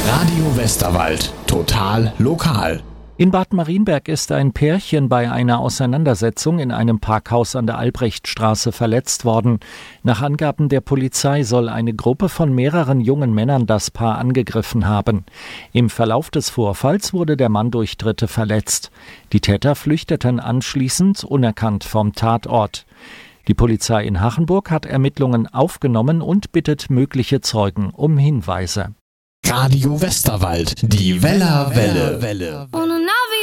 Radio Westerwald. Total lokal. In Bad Marienberg ist ein Pärchen bei einer Auseinandersetzung in einem Parkhaus an der Albrechtstraße verletzt worden. Nach Angaben der Polizei soll eine Gruppe von mehreren jungen Männern das Paar angegriffen haben. Im Verlauf des Vorfalls wurde der Mann durch Dritte verletzt. Die Täter flüchteten anschließend unerkannt vom Tatort. Die Polizei in Hachenburg hat Ermittlungen aufgenommen und bittet mögliche Zeugen um Hinweise. Radio Westerwald. Die Wellerwelle. Ohne